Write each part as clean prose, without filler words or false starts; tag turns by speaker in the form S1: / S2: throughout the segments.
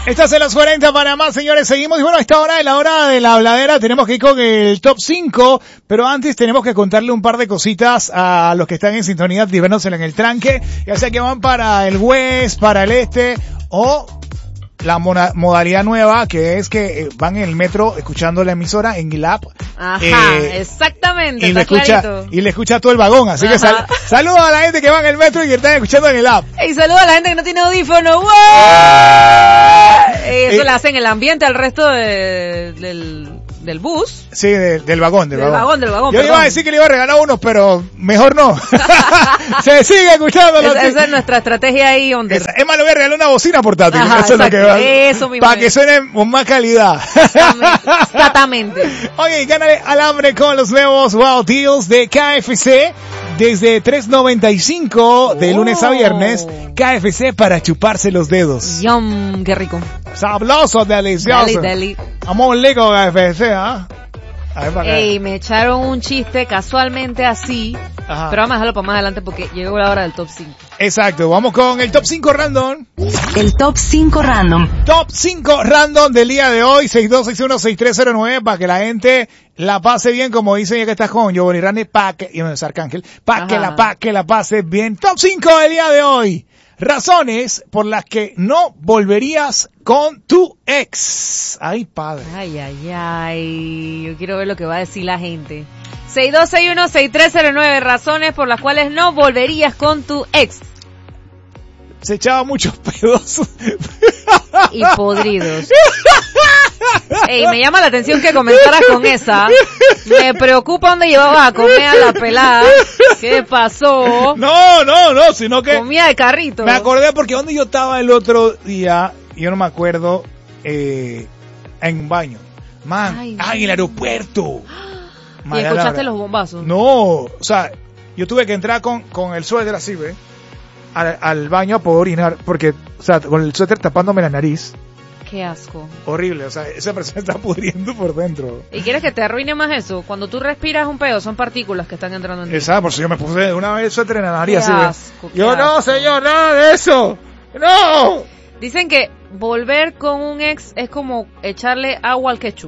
S1: Estás en los 40 Panamá, señores. Seguimos. Y bueno, a esta hora, en la hora de la habladera, tenemos que ir con el top 5. Pero antes tenemos que contarle un par de cositas a los que están en sintonía, divernos en el tranque. Ya sea que van para el West, para el Este, o la modalidad nueva, que es que van en el metro escuchando la emisora en el app.
S2: Ajá, exactamente.
S1: Y le escucha todo el vagón. Así que saludos a la gente que va en el metro y que están escuchando en el app.
S2: Y saludos a la gente que no tiene audífono. Eso le hacen el ambiente al resto del bus.
S1: Sí, del vagón.
S2: Del vagón.
S1: Yo iba a decir que le iba a regalar unos, pero mejor no. Se sigue escuchando.
S2: Esa es nuestra estrategia ahí.
S1: Es más, le voy a regalar una bocina portátil.
S2: Ajá,
S1: eso
S2: exacto,
S1: es lo que va.
S2: Eso mismo.
S1: Para que suene con más calidad.
S2: Exactamente.
S1: Oye, gánale alambre con los nuevos Wow Deals de KFC. Desde $3.95 de lunes a viernes. KFC para chuparse los dedos.
S2: Yum, qué rico.
S1: Sabroso, delicioso.
S2: Deli.
S1: Amor lico KFC, ¿ah?
S2: Ey, me echaron un chiste casualmente así. Ajá. Pero vamos a dejarlo para más adelante porque llegó la hora del top 5.
S1: Exacto, vamos con el top 5 random.
S3: El top 5 random.
S1: Top 5 random del día de hoy, 6261-6309, para que la gente la pase bien, como dicen ya que estás con Giovanni Randy, y Arcángel, para que la pase bien. Top 5 del día de hoy. Razones por las que no volverías con tu ex. Ay, padre.
S2: Ay. Yo quiero ver lo que va a decir la gente. 6261-6309. Razones por las cuales no volverías con tu ex.
S1: Se echaba muchos pedos.
S2: Y podridos. Ey, me llama la atención que comenzaras con esa. Me preocupa dónde llevabas a comer a la pelada. ¿Qué pasó?
S1: No, sino que...
S2: Comía de carrito.
S1: Me acordé porque donde yo estaba el otro día, yo no me acuerdo, en un baño. En el aeropuerto.
S2: ¿Y escuchaste los bombazos?
S1: No, o sea, yo tuve que entrar con el suéter así, ¿ves? Al baño a poder orinar, porque, o sea, con el suéter tapándome la nariz.
S2: Qué asco.
S1: Horrible, o sea, esa persona está pudriendo por dentro.
S2: ¿Y quieres que te arruine más eso? Cuando tú respiras un pedo, son partículas que están entrando en ti.
S1: Exacto, por eso yo me puse una vez el suéter en la nariz, así,
S2: asco,
S1: yo no, señor, nada de eso. ¡No!
S2: Dicen que volver con un ex es como echarle agua al ketchup.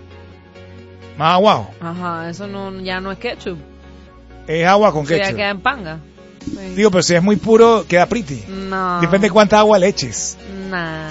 S1: Más agua.
S2: Ajá, eso ya no es ketchup.
S1: Es agua con ketchup.
S2: Ya queda en panga. Sí.
S1: Digo, pero si es muy puro, queda pretty.
S2: No.
S1: Depende de cuánta agua le eches.
S2: Nah.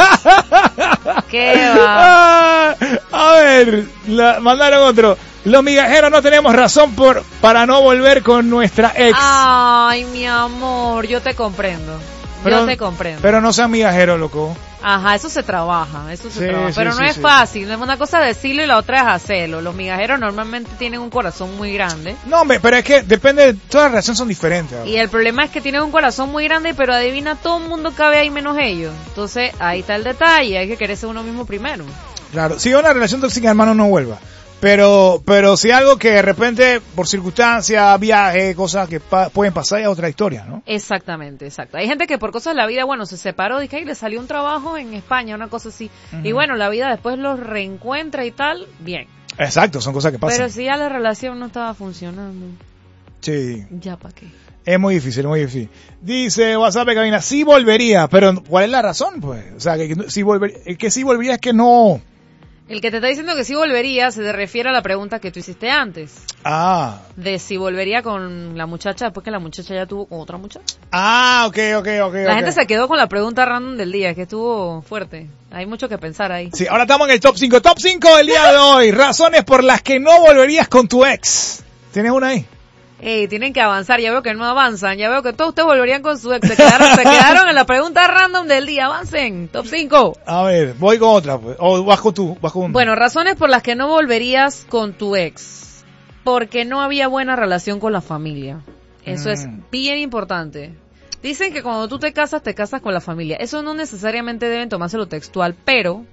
S2: ¿Qué va?
S1: A ver, mandaron otro. Los migajeros no tenemos razón para no volver con nuestra ex.
S2: Ay, mi amor, yo te comprendo. Yo te comprendo.
S1: Pero no sean migajeros, loco.
S2: Ajá, eso se trabaja. Pero no es fácil. Una cosa es decirlo y la otra es hacerlo. Los migajeros normalmente tienen un corazón muy grande.
S1: No, hombre, pero es que depende, todas las relaciones son diferentes. ¿No?
S2: Y el problema es que tienen un corazón muy grande, pero adivina, todo el mundo cabe ahí menos ellos. Entonces, ahí está el detalle, hay que quererse uno mismo primero. Claro,
S1: si una relación tóxica, hermano, no vuelva. Pero si algo que de repente, por circunstancias, viaje, cosas que pueden pasar, es otra historia, ¿no?
S2: Exactamente, exacto. Hay gente que por cosas de la vida, se separó, dije, y le salió un trabajo en España, una cosa así. Uh-huh. Y bueno, la vida después los reencuentra y tal, bien.
S1: Exacto, son cosas que pasan.
S2: Pero si ya la relación no estaba funcionando.
S1: Sí.
S2: Ya, ¿para qué?
S1: Es muy difícil, muy difícil. Dice WhatsApp de cabina, sí volvería, pero ¿cuál es la razón, pues? O sea, que sí volvería es que no...
S2: El que te está diciendo que sí volvería se refiere a la pregunta que tú hiciste antes.
S1: Ah.
S2: De si volvería con la muchacha después que la muchacha ya tuvo con otra muchacha.
S1: Ah, ok.
S2: La gente se quedó con la pregunta random del día, que estuvo fuerte. Hay mucho que pensar ahí.
S1: Sí, ahora estamos en el top 5. Top 5 del día de hoy. Razones por las que no volverías con tu ex. ¿Tienes una ahí?
S2: Tienen que avanzar, ya veo que no avanzan, ya veo que todos ustedes volverían con su ex, se quedaron en la pregunta random del día, avancen, top 5.
S1: A ver, voy con otra, pues. O vas con tú,
S2: Bueno, razones por las que no volverías con tu ex, porque no había buena relación con la familia, eso es bien importante. Dicen que cuando tú te casas con la familia, eso no necesariamente deben tomárselo textual, pero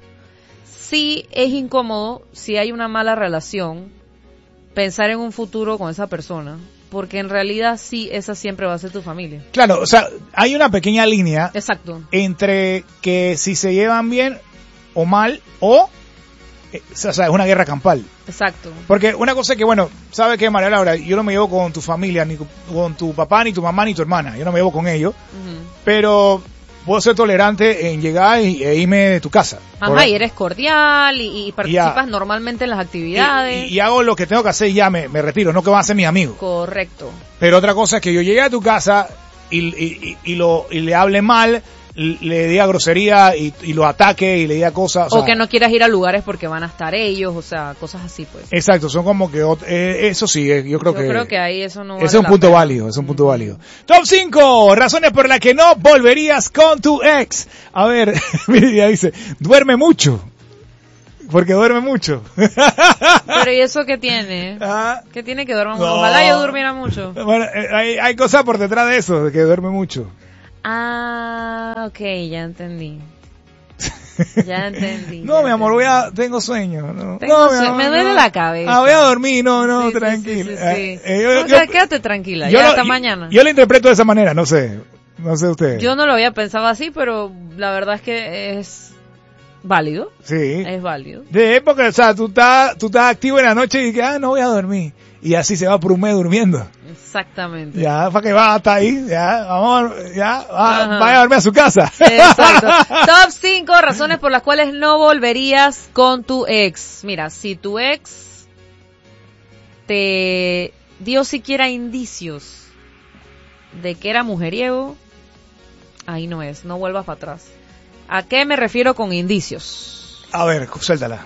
S2: sí es incómodo si hay una mala relación, pensar en un futuro con esa persona. Porque en realidad sí, esa siempre va a ser tu familia.
S1: Claro, o sea, hay una pequeña línea.
S2: Exacto.
S1: Entre que si se llevan bien o mal, o sea, es una guerra campal.
S2: Exacto.
S1: Porque una cosa es que, ¿sabes qué, María Laura? Yo no me llevo con tu familia, ni con tu papá, ni tu mamá, ni tu hermana. Yo no me llevo con ellos. Uh-huh. Pero puedo ser tolerante en llegar e irme de tu casa.
S2: Ajá, y eres cordial y participas normalmente en las actividades.
S1: Y hago lo que tengo que hacer y ya me retiro, no que van a ser mis amigos.
S2: Correcto.
S1: Pero otra cosa es que yo llegue a tu casa y le hable mal, le diga grosería y lo ataque y le diga cosas.
S2: O que no quieras ir a lugares porque van a estar ellos, o sea, cosas así pues.
S1: Exacto, son como que, eso sí, yo creo que
S2: ahí eso no
S1: vale. Ese es un punto válido, es un punto válido. Top 5 razones por las que no volverías con tu ex. A ver, Miriam dice, duerme mucho. Porque duerme mucho.
S2: Pero ¿y eso qué tiene? ¿Qué tiene que duerma mucho?
S1: No.
S2: Ojalá yo durmiera mucho.
S1: Bueno, hay cosas por detrás de eso, de que duerme mucho.
S2: Ah, ok, ya entendí. Ya entendí.
S1: No, mi amor, tengo sueño. No,
S2: me duele la cabeza.
S1: Voy a dormir, no, tranquilo.
S2: Sí. Quédate tranquila, ya hasta mañana.
S1: Yo lo interpreto de esa manera, no sé usted.
S2: Yo no lo había pensado así, pero la verdad es que es válido.
S1: Sí.
S2: Es válido.
S1: De época, o sea, tú estás activo en la noche y dices, no voy a dormir. Y así se va por un mes durmiendo.
S2: Exactamente.
S1: Ya, para que va hasta ahí, vaya a dormir a su casa.
S2: Exacto. Top 5 razones por las cuales no volverías con tu ex. Mira, si tu ex te dio siquiera indicios de que era mujeriego, ahí no vuelvas para atrás. ¿A qué me refiero con indicios?
S1: A ver, suéltala.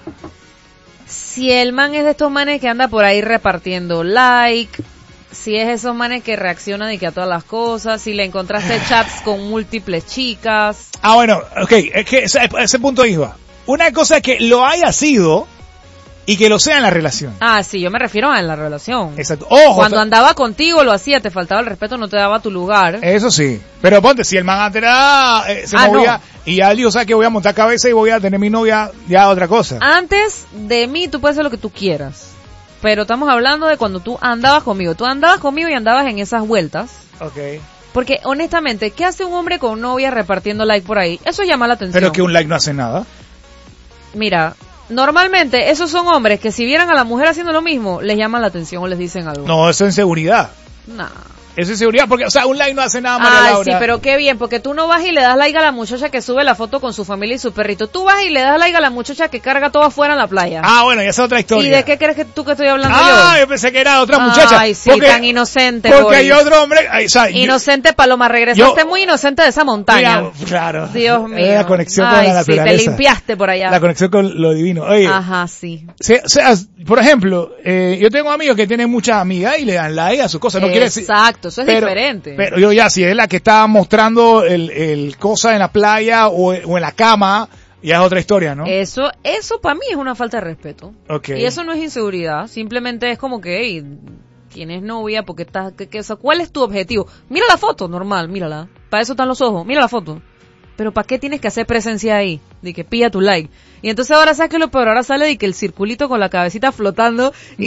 S2: Si el man es de estos manes que anda por ahí repartiendo like, si es esos manes que reaccionan y que a todas las cosas, si le encontraste chats con múltiples chicas.
S1: Bueno, okay, es que ese punto iba. Una cosa es que lo haya sido y que lo sea en la relación.
S2: Sí, yo me refiero a en la relación.
S1: Exacto. Ojo,
S2: cuando andaba contigo lo hacía, te faltaba el respeto, no te daba tu lugar.
S1: Eso sí. Pero ponte, si el man antes se movía y ya dijo, ¿sabes que voy a montar cabeza y voy a tener mi novia? Ya otra cosa.
S2: Antes de mí tú puedes hacer lo que tú quieras. Pero estamos hablando de cuando tú andabas conmigo. Tú andabas conmigo y andabas en esas vueltas.
S1: Okay.
S2: Porque, honestamente, ¿qué hace un hombre con novia repartiendo like por ahí? Eso llama la atención.
S1: Pero que un like no hace nada.
S2: Mira, normalmente esos son hombres que si vieran a la mujer haciendo lo mismo, les llaman la atención o les dicen algo.
S1: No, eso es inseguridad.
S2: Nah.
S1: Eso es inseguridad, porque, o sea, un like no hace nada, María Laura.
S2: Sí, pero qué bien, porque tú no vas y le das like a la muchacha que sube la foto con su familia y su perrito. Tú vas y le das like a la muchacha que carga todo afuera en la playa.
S1: Bueno, ya es otra historia.
S2: ¿Y de qué crees que estoy hablando yo?
S1: Yo pensé que era otra muchacha.
S2: Ay, sí, tan inocente,
S1: Porque
S2: Boris.
S1: hay otro hombre...
S2: Inocente, Paloma, regresaste muy inocente de esa montaña.
S1: Mira, claro.
S2: Dios mío.
S1: La conexión con la naturaleza.
S2: Sí, te limpiaste por allá.
S1: La conexión con lo divino. Oye.
S2: Ajá, sí.
S1: O sea, por ejemplo, yo tengo amigos que tienen muchas amigas y le dan like a sus cosas. No quiere decir...
S2: Exacto, eso es diferente.
S1: Pero yo ya, si es la que está mostrando el cosa en la playa o en la cama, ya es otra historia, ¿no?
S2: Eso para mí es una falta de respeto.
S1: Okay.
S2: Y eso no es inseguridad, simplemente es como que, hey, tienes novia, porque estás, ¿cuál es tu objetivo? Mira la foto, normal, mírala. Para eso están los ojos, mira la foto. Pero ¿para qué tienes que hacer presencia ahí? De que pilla tu like. Y entonces ahora sabes que lo peor, ahora sale de que el circulito con la cabecita flotando. Y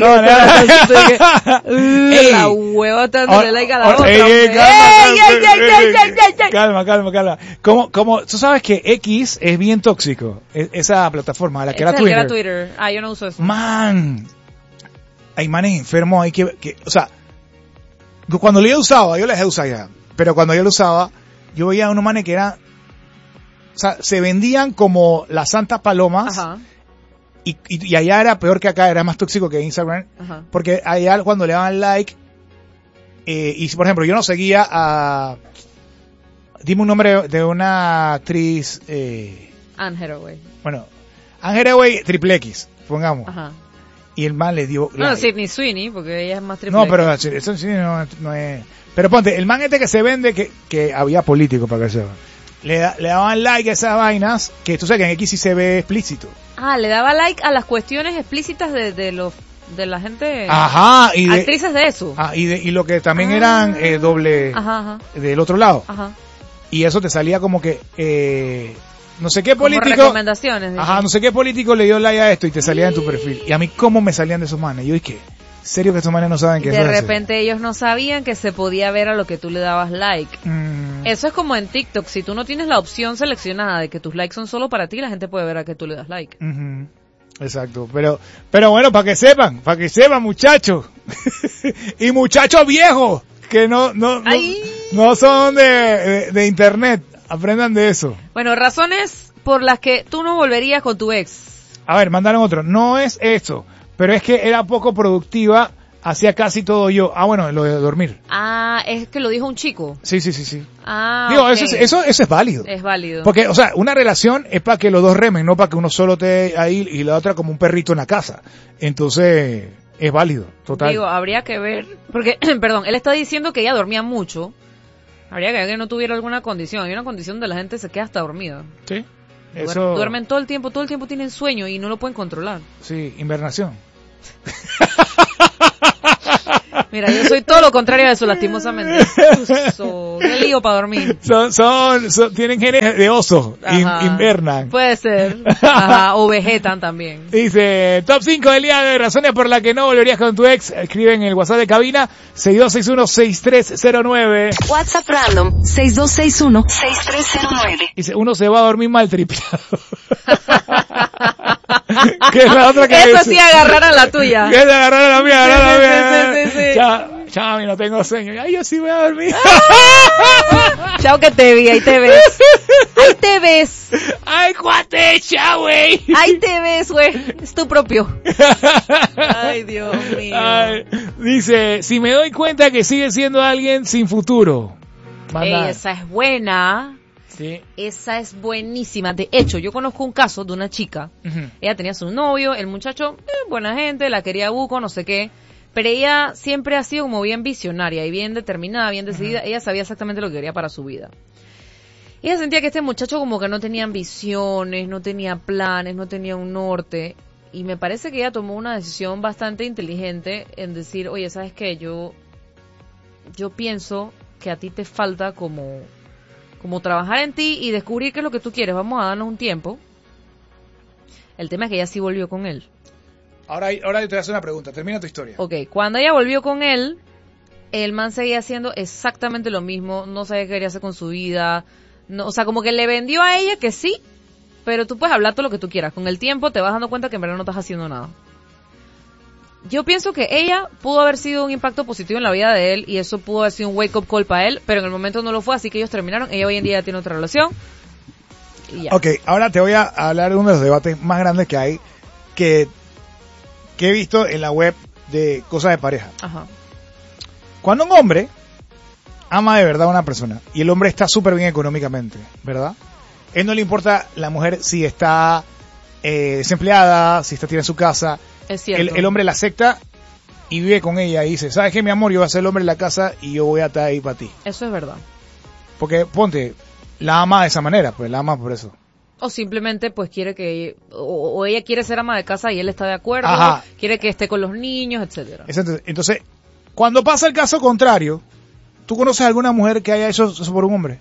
S2: la hueva dándole like a la otra.
S1: Calma. Como, tú sabes que X es bien tóxico. Esa plataforma, la que era Twitter.
S2: Que era Twitter. Yo no uso eso.
S1: Man. Hay manes enfermos ahí que, o sea, cuando yo usaba, yo les he usado ya. Pero cuando yo lo usaba, yo veía a unos manes que eran, o sea, se vendían como las santas palomas.
S2: Ajá.
S1: Y allá era peor que acá, era más tóxico que Instagram.
S2: Ajá.
S1: Porque allá cuando le daban like, y por ejemplo, yo no seguía a... Dime un nombre de una actriz...
S2: Anne Hathaway.
S1: Bueno, Anne Hathaway, triple X, pongamos.
S2: Ajá.
S1: Y el man le dio...
S2: No, Sydney Sweeney, porque ella es más triple
S1: No,
S2: X.
S1: pero eso sí no es... Pero ponte, el man que se vende, que había político para que sepa. Le daban like a esas vainas, que tú sabes que en X sí se ve explícito.
S2: Le daba like a las cuestiones explícitas de la gente.
S1: Ajá.
S2: Actrices de eso.
S1: Y lo que también eran doble
S2: ajá.
S1: del otro lado.
S2: Ajá.
S1: Y eso te salía como que, no sé qué
S2: como
S1: político.
S2: Recomendaciones.
S1: Ajá, no sé qué político le dio like a esto y te salía en tu perfil. Y a mí, ¿cómo me salían de esos manes? Yo dije, ¿serio que esos manes no saben qué es eso?
S2: De repente ellos no sabían que se podía ver a lo que tú le dabas like. Eso es como en TikTok. Si tú no tienes la opción seleccionada de que tus likes son solo para ti, la gente puede ver a que tú le das like.
S1: Exacto. Pero bueno, para que sepan, muchachos. Y muchachos viejos, que no son de internet. Aprendan de eso.
S2: Bueno, razones por las que tú no volverías con tu ex.
S1: A ver, mandaron otro. No es eso, pero es que era poco productiva, hacía casi todo yo. Ah, bueno, lo de dormir.
S2: Ah, es que lo dijo un chico.
S1: Sí.
S2: Ah,
S1: Digo,
S2: ok.
S1: eso es válido.
S2: Es válido.
S1: Porque, o sea, una relación es para que los dos remen, no para que uno solo esté ahí y la otra como un perrito en la casa. Entonces, es válido, total.
S2: Digo, habría que ver, porque, perdón, él está diciendo que ella dormía mucho. Habría que ver que no tuviera alguna condición. Hay una condición donde la gente se queda hasta dormida.
S1: Sí. Eso,
S2: Duermen todo el tiempo tienen sueño y no lo pueden controlar.
S1: sí, invernación.
S2: Mira, yo soy todo lo contrario a eso, lastimosamente. Qué lío para dormir.
S1: Tienen genes de osos,
S2: Ajá.
S1: invernan.
S2: Puede ser. Ajá, o vegetan también.
S1: Dice, top 5 del día de razones por las que no volverías con tu ex. Escribe en el WhatsApp de cabina 6261-6309.
S3: WhatsApp Random 6261-6309.
S1: Dice, uno se va a dormir mal tripeado. ¿Qué es la otra que
S2: Eso
S1: dice?
S2: sí, agarrar a la tuya.
S1: ¿Qué es agarrar a la mía? Agarrar a la mía.
S2: Sí.
S1: Chami, no tengo sueño. Ay, yo sí voy a dormir.
S2: Chao que te vi, ahí te ves. Ahí te ves.
S1: Ay, cuate, chao, güey.
S2: Ahí te ves, güey. Es tu propio. Ay, Dios mío.
S1: Ay, dice, si me doy cuenta que sigue siendo alguien sin futuro. Manda.
S2: Esa es buena.
S1: Sí.
S2: Esa es buenísima. De hecho, yo conozco un caso de una chica.
S1: Ujú.
S2: Ella tenía su novio, el muchacho, buena gente, la quería buco, no sé qué. Pero ella siempre ha sido como bien visionaria y bien determinada, bien decidida. Ella sabía exactamente lo que quería para su vida. Ella sentía que este muchacho como que no tenía ambiciones, no tenía planes, no tenía un norte. Y me parece que ella tomó una decisión bastante inteligente en decir, oye, ¿sabes qué? Yo pienso que a ti te falta como trabajar en ti y descubrir qué es lo que tú quieres. Vamos a darnos un tiempo. El tema es que ella sí volvió con él.
S1: Ahora yo te voy a hacer una pregunta. Termina tu historia.
S2: Ok, cuando ella volvió con él, el man seguía haciendo exactamente lo mismo. No sabía qué quería hacer con su vida. No, o sea, como que le vendió a ella que sí, pero tú puedes hablar todo lo que tú quieras. Con el tiempo te vas dando cuenta que en verdad no estás haciendo nada. Yo pienso que ella pudo haber sido un impacto positivo en la vida de él y eso pudo haber sido un wake up call para él, pero en el momento no lo fue, así que ellos terminaron. Ella hoy en día ya tiene otra relación y ya.
S1: Ok, ahora te voy a hablar de uno de los debates más grandes que hay que he visto en la web de cosas de pareja.
S2: Ajá.
S1: Cuando un hombre ama de verdad a una persona y el hombre está súper bien económicamente, ¿verdad? Él no le importa la mujer si está desempleada, si tiene su casa.
S2: Es cierto.
S1: El hombre la acepta y vive con ella y dice, ¿sabes qué, mi amor? Yo voy a ser el hombre de la casa y yo voy a estar ahí para ti.
S2: Eso es verdad.
S1: Porque, ponte, la ama de esa manera, pues la ama por eso.
S2: O simplemente pues quiere que o ella quiere ser ama de casa y él está de acuerdo,
S1: Ajá.
S2: quiere que esté con los niños, etcétera.
S1: Entonces, cuando pasa el caso contrario, ¿tú conoces alguna mujer que haya hecho eso por un hombre?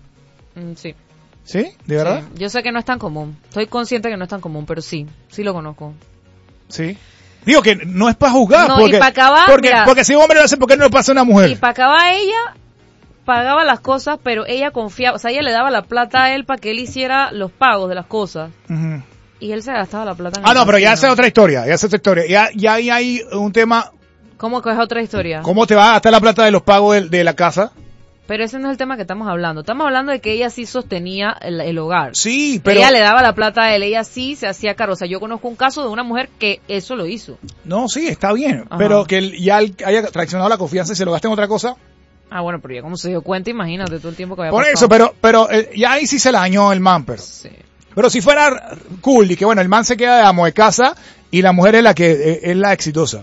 S2: Sí.
S1: ¿Sí? ¿De verdad?
S2: Sí. Yo sé que no es tan común. Estoy consciente que no es tan común, pero sí lo conozco.
S1: Sí. Digo que no es para juzgar.
S2: No,
S1: porque,
S2: y para acabar,
S1: porque si un hombre lo hace, ¿por qué no lo pasa a una mujer?
S2: Y para acabar ella pagaba las cosas, pero ella confiaba, o sea, ella le daba la plata a él para que él hiciera los pagos de las cosas.
S1: Uh-huh.
S2: Y él se gastaba la plata en
S1: Ah,
S2: el
S1: no, pero ya
S2: casino.
S1: esa es otra historia. Ya ahí hay un tema.
S2: ¿Cómo que es otra historia?
S1: ¿Cómo te va a gastar la plata de los pagos de la casa?
S2: Pero ese no es el tema que estamos hablando. Estamos hablando de que ella sí sostenía el hogar.
S1: Sí, pero...
S2: Ella le daba la plata a él, ella sí se hacía cargo. O sea, yo conozco un caso de una mujer que eso lo hizo.
S1: No, sí, está bien.
S2: Ajá.
S1: Pero que él ya haya traicionado la confianza y se lo gaste en otra cosa.
S2: Ah, bueno, pero ya como se dio cuenta, imagínate todo el tiempo que había
S1: Por
S2: pasado.
S1: eso, pero ya ahí sí se la dañó el man, pero...
S2: Sí.
S1: Pero si fuera cool y que bueno, el man se queda de amo de casa y la mujer es la que es la exitosa.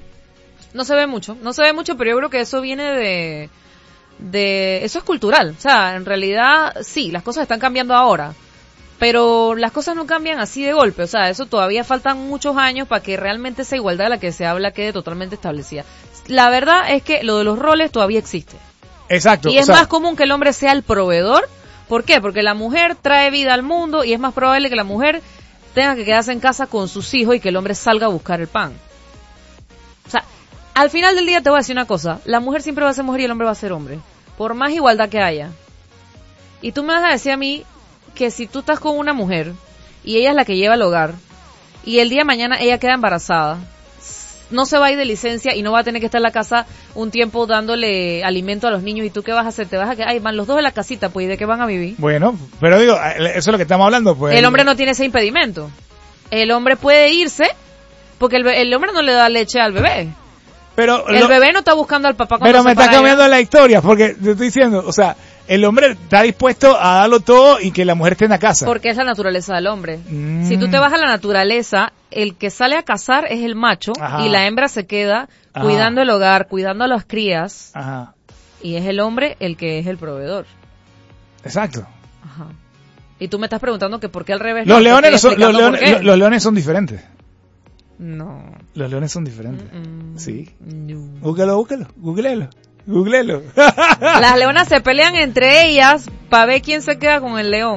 S2: No se ve mucho, pero yo creo que eso viene de eso es cultural. O sea, en realidad sí, las cosas están cambiando ahora, pero las cosas no cambian así de golpe. O sea, eso todavía faltan muchos años para que realmente esa igualdad de la que se habla quede totalmente establecida. La verdad es que lo de los roles todavía existe.
S1: Exacto.
S2: Y es más común que el hombre sea el proveedor. ¿Por qué? Porque la mujer trae vida al mundo y es más probable que la mujer tenga que quedarse en casa con sus hijos y que el hombre salga a buscar el pan. O sea, al final del día te voy a decir una cosa. La mujer siempre va a ser mujer y el hombre va a ser hombre. Por más igualdad que haya. Y tú me vas a decir a mí que si tú estás con una mujer y ella es la que lleva el hogar y el día de mañana ella queda embarazada, no se va a ir de licencia y no va a tener que estar en la casa un tiempo dándole alimento a los niños. ¿Y tú qué vas a hacer? Te vas a quedar, ay, van los dos en la casita, pues, ¿y de qué van a vivir?
S1: Bueno, pero digo, eso es lo que estamos hablando, pues.
S2: El hombre no tiene ese impedimento. El hombre puede irse porque el hombre no le da leche al bebé.
S1: Pero
S2: el bebé no está buscando al papá cuando
S1: pero
S2: se
S1: me está
S2: para
S1: cambiando la historia, porque te estoy diciendo, o sea, el hombre está dispuesto a darlo todo y que la mujer esté en la casa.
S2: Porque es la naturaleza del hombre. Si tú te vas a la naturaleza, el que sale a cazar es el macho. Ajá. Y la hembra se queda cuidando el hogar, cuidando a las crías. Ajá. Y es el hombre el que es el proveedor.
S1: Exacto.
S2: Ajá. Y tú me estás preguntando que por qué al revés.
S1: Los leones son diferentes.
S2: No.
S1: Los leones son diferentes. Sí.
S2: No.
S1: Googlelo.
S2: Las leonas se pelean entre ellas para ver quién se queda con el león.